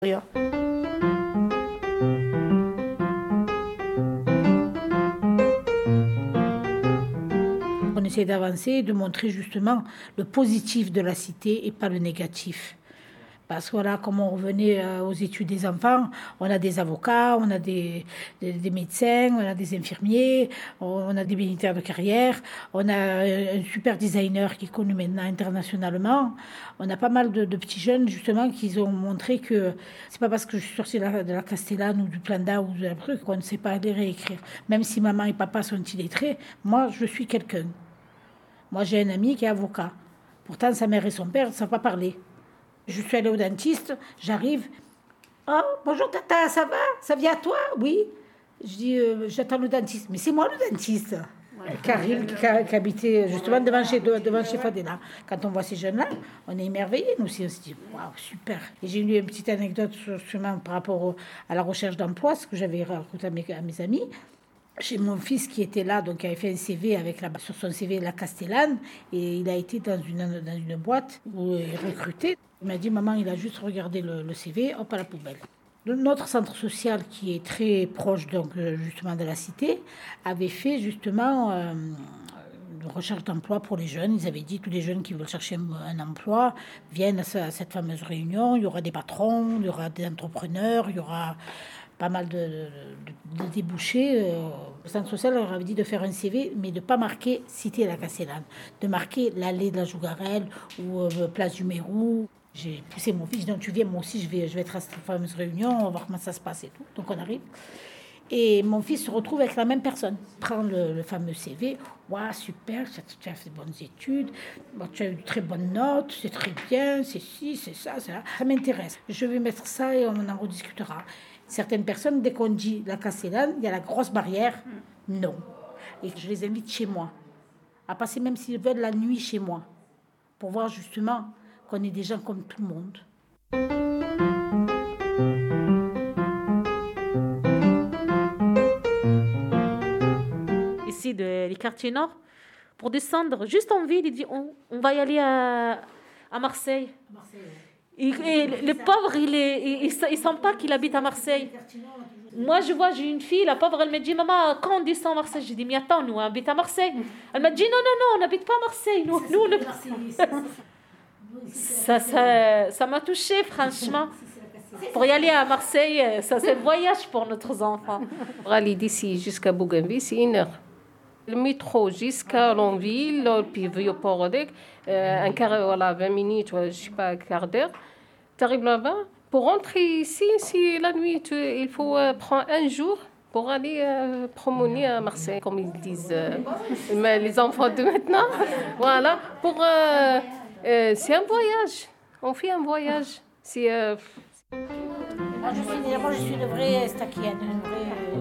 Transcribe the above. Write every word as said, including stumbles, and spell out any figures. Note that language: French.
Rien. On essaie d'avancer, de montrer justement le positif de la cité et pas le négatif. Parce que voilà, comme on revenait aux études des enfants, on a des avocats, on a des, des, des médecins, on a des infirmiers, on a des militaires de carrière, on a un super designer qui est connu maintenant internationalement. On a pas mal de, de petits jeunes justement qui ont montré que c'est pas parce que je suis sortie de la, de la Castellane ou du Planda ou de la truc qu'on ne sait pas lire et écrire. Même si maman et papa sont illettrés, moi je suis quelqu'un. Moi j'ai un ami qui est avocat. Pourtant sa mère et son père ne savent pas parler. Je suis allée au dentiste, j'arrive. Oh, bonjour tata, ça va? Ça vient à toi? Oui. Je dis, euh, j'attends le dentiste. Mais c'est moi le dentiste. Ouais. Karine qui, qui habitait justement devant chez, devant chez Fadela. Quand on voit ces jeunes-là, on est émerveillés. Nous aussi, on se dit, waouh, super. Et j'ai eu une petite anecdote justement par rapport au, à la recherche d'emploi, ce que j'avais raconté à mes, à mes amis. J'ai mon fils qui était là, donc qui avait fait un C V avec la, sur son C V la Castellane, et il a été dans une, dans une boîte où il est recruté. Il m'a dit, maman, il a juste regardé le, le C V, hop, à la poubelle. Notre centre social, qui est très proche donc justement de la cité, avait fait justement euh, une recherche d'emploi pour les jeunes. Ils avaient dit, tous les jeunes qui veulent chercher un, un emploi viennent à cette fameuse réunion. Il y aura des patrons, il y aura des entrepreneurs, il y aura pas mal de, de, de débouchés. Le centre social leur avait dit de faire un C V, mais de ne pas marquer Cité la Castellane, de marquer l'allée de la Jougarelle ou euh, Place du Mérou. J'ai poussé mon fils, donc tu viens, moi aussi je vais, je vais être à cette fameuse réunion, on va voir comment ça se passe et tout. Donc on arrive. Et mon fils se retrouve avec la même personne. Prend le, le fameux C V. Waouh, super, tu as fait de bonnes études, bon, tu as eu de très bonnes notes, c'est très bien, c'est ci, c'est ça, c'est ça. Ça m'intéresse. Je vais mettre ça et on en rediscutera. Certaines personnes, dès qu'on dit la Castellane, il y a la grosse barrière. Non. Et je les invite chez moi, à passer même s'ils veulent la nuit chez moi, pour voir justement qu'on est des gens comme tout le monde. Ici, de, les quartiers nord, pour descendre juste en ville, il dit on, on va y aller à, à Marseille. À Marseille ouais. et, et le, le pauvre, il est, il, il, il sent pas qu'il habite à Marseille. Moi, je vois, j'ai une fille, la pauvre, elle me dit, maman, quand on descend à Marseille? J'ai dit, mais attends, nous, on habite à Marseille. Elle m'a dit, non, non, non, on n'habite pas à Marseille. Nous, nous, le... ça, ça, ça m'a touchée, franchement. Pour y aller à Marseille, ça, c'est le voyage pour notre enfant. Pour aller d'ici jusqu'à Bougainville, c'est une heure. Le métro jusqu'à Longueville, puis Vieux-Port, euh, un quart, voilà, vingt minutes, je ne sais pas, un quart d'heure. Tu arrives là-bas. Pour rentrer ici, si la nuit, tu, il faut euh, prendre un jour pour aller euh, promener à Marseille, comme ils disent euh, mais les enfants de maintenant. Voilà. Pour, euh, euh, c'est un voyage. On fait un voyage. C'est, euh... Moi, je suis, moi, je suis une vraie stakienne, une vraie...